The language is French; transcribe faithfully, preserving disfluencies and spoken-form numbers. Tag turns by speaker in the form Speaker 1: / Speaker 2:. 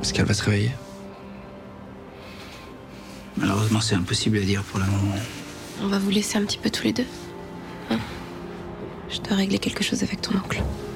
Speaker 1: Est-ce qu'elle va se réveiller?
Speaker 2: Malheureusement, c'est impossible à dire pour le moment.
Speaker 3: On va vous laisser un petit peu tous les deux. Hein? Je dois régler quelque chose avec ton oncle.